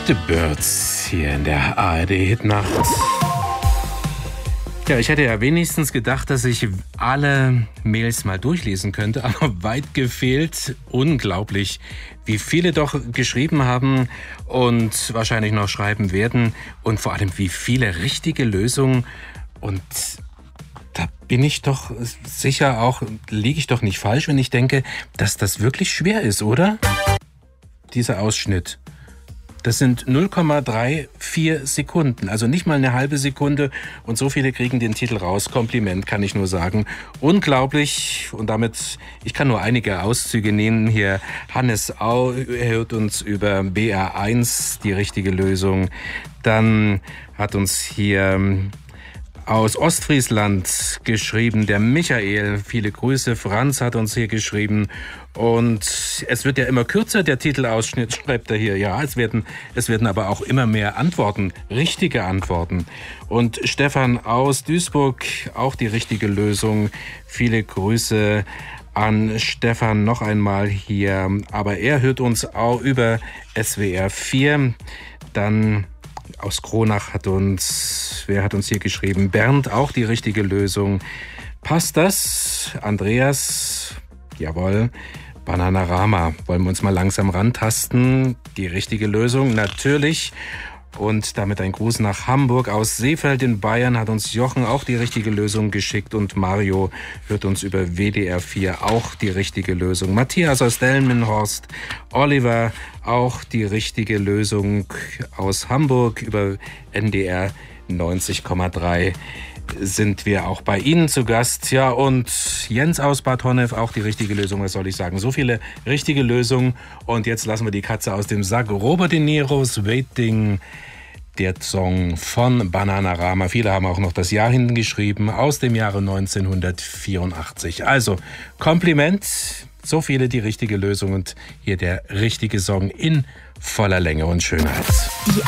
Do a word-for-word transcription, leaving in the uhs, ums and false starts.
The Birds hier in der A R D-Hitnacht. Ja, ich hätte ja wenigstens gedacht, dass ich alle Mails mal durchlesen könnte, aber weit gefehlt. Unglaublich, wie viele doch geschrieben haben und wahrscheinlich noch schreiben werden und vor allem wie viele richtige Lösungen. Und da bin ich doch sicher auch, liege ich doch nicht falsch, wenn ich denke, dass das wirklich schwer ist, oder? Dieser Ausschnitt. Das sind null Komma vierunddreißig Sekunden, also nicht mal eine halbe Sekunde. Und so viele kriegen den Titel raus. Kompliment, kann ich nur sagen. Unglaublich. Und damit, ich kann nur einige Auszüge nehmen. Hier Hannes Au hört uns über B R eins die richtige Lösung. Dann hat uns hier aus Ostfriesland geschrieben der Michael. Viele Grüße. Franz hat uns hier geschrieben. Und es wird ja immer kürzer, der Titelausschnitt, schreibt er hier. Ja, es werden, es werden aber auch immer mehr Antworten, richtige Antworten. Und Stefan aus Duisburg, auch die richtige Lösung. Viele Grüße an Stefan noch einmal hier. Aber er hört uns auch über S W R vier. Dann aus Kronach hat uns, wer hat uns hier geschrieben? Bernd, auch die richtige Lösung. Passt das? Andreas, jawohl. Bananarama, wollen wir uns mal langsam rantasten. Die richtige Lösung, natürlich. Und damit ein Gruß nach Hamburg. Aus Seefeld in Bayern hat uns Jochen auch die richtige Lösung geschickt. Und Mario hört uns über W D R vier auch die richtige Lösung. Matthias aus Delmenhorst, Oliver auch die richtige Lösung. Aus Hamburg über N D R neunzig Komma drei sind wir auch bei Ihnen zu Gast. Ja, und Jens aus Bad Honnef, auch die richtige Lösung, was soll ich sagen? So viele richtige Lösungen. Und jetzt lassen wir die Katze aus dem Sack. Robert De Niro's Waiting, der Song von Bananarama. Viele haben auch noch das Jahr hinten geschrieben, aus dem Jahre neunzehnhundertvierundachtzig. Also, Kompliment, so viele die richtige Lösung und hier der richtige Song in voller Länge und Schönheit.